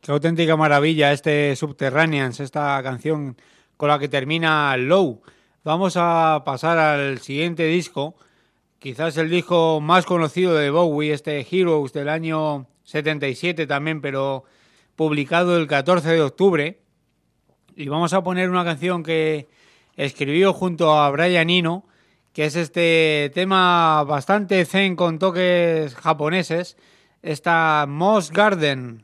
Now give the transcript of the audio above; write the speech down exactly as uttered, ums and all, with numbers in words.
Qué auténtica maravilla este Subterraneans, esta canción con la que termina Low. Vamos a pasar al siguiente disco, quizás el disco más conocido de Bowie, este Heroes del año setenta y siete también, pero publicado el catorce de octubre. Y vamos a poner una canción que escribió junto a Brian Eno, que es este tema bastante zen con toques japoneses, esta Moss Garden.